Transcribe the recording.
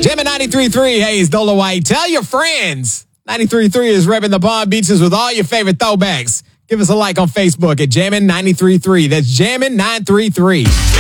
Jammin' 93.3, hey, it's Dola White. Tell your friends. 93.3 is repping the Palm Beaches with all your favorite throwbacks. Give us a like on Facebook at Jammin' 93.3. That's Jammin' 933.